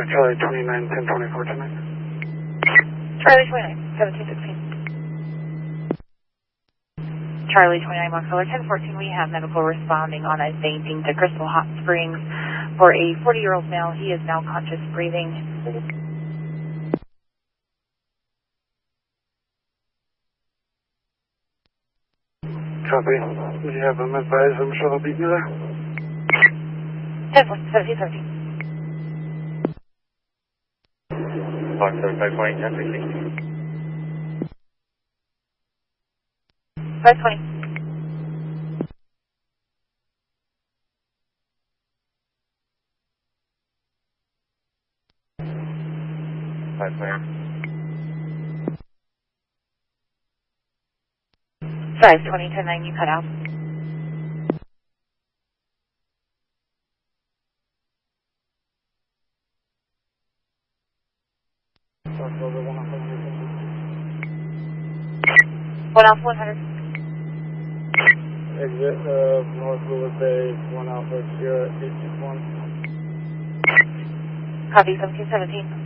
Charlie 29, 10, 24 tonight. Charlie 29, 1716. Charlie 29, Montclair 1014, we have medical responding on a fainting to Crystal Hot Springs for a 40-year-old male. He is now conscious breathing. Copy. We have him advised. I'm sure they'll beat you there. 1717. Fox 7520, 1016. 520. 520, 10-9, you cut out. One off 100. Exit of North Lewis Bay, 1 Alpha, Sierra 861. Copy 1717.